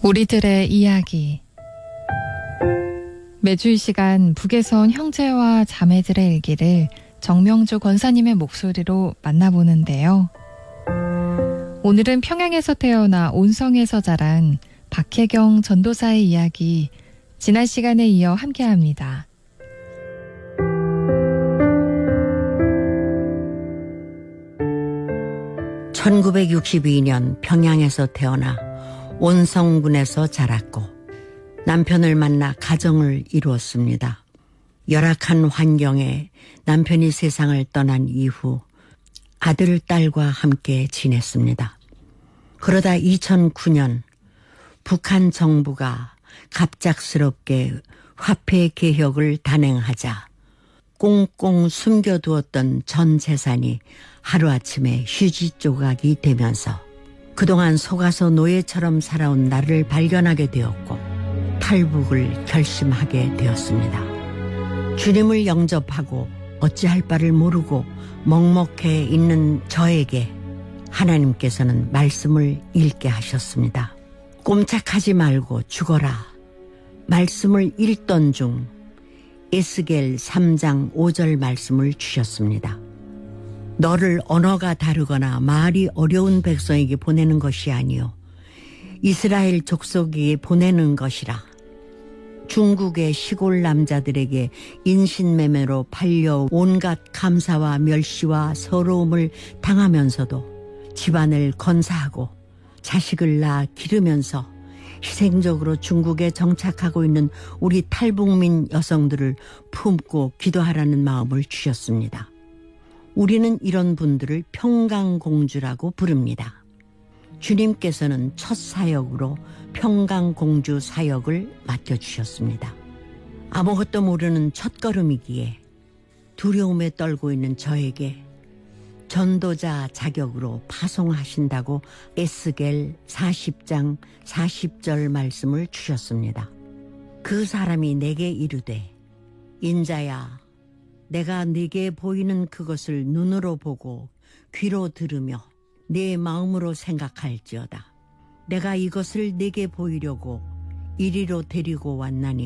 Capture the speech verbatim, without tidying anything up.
우리들의 이야기. 매주 이 시간 북에서 온 형제와 자매들의 일기를 정명주 권사님의 목소리로 만나보는데요. 오늘은 평양에서 태어나 온성에서 자란 박혜경 전도사의 이야기, 지난 시간에 이어 함께합니다. 천구백육십이 년 평양에서 태어나 온성군에서 자랐고 남편을 만나 가정을 이루었습니다. 열악한 환경에 남편이 세상을 떠난 이후 아들, 딸과 함께 지냈습니다. 그러다 이천구 년 북한 정부가 갑작스럽게 화폐 개혁을 단행하자 꽁꽁 숨겨두었던 전 재산이 하루아침에 휴지 조각이 되면서 그동안 속아서 노예처럼 살아온 나를 발견하게 되었고 탈북을 결심하게 되었습니다. 주님을 영접하고 어찌할 바를 모르고 먹먹해 있는 저에게 하나님께서는 말씀을 읽게 하셨습니다. 꼼짝하지 말고 죽어라. 말씀을 읽던 중 에스겔 삼 장 오 절 말씀을 주셨습니다. 너를 언어가 다르거나 말이 어려운 백성에게 보내는 것이 아니요 이스라엘 족속에게 보내는 것이라. 중국의 시골 남자들에게 인신매매로 팔려 온갖 감사와 멸시와 서러움을 당하면서도 집안을 건사하고 자식을 낳아 기르면서 희생적으로 중국에 정착하고 있는 우리 탈북민 여성들을 품고 기도하라는 마음을 주셨습니다. 우리는 이런 분들을 평강공주라고 부릅니다. 주님께서는 첫 사역으로 평강공주 사역을 맡겨주셨습니다. 아무것도 모르는 첫걸음이기에 두려움에 떨고 있는 저에게 전도자 자격으로 파송하신다고 에스겔 사십 장 사십 절 말씀을 주셨습니다. 그 사람이 내게 이르되 인자야 내가 네게 보이는 그것을 눈으로 보고 귀로 들으며 네 마음으로 생각할지어다. 내가 이것을 네게 보이려고 이리로 데리고 왔나니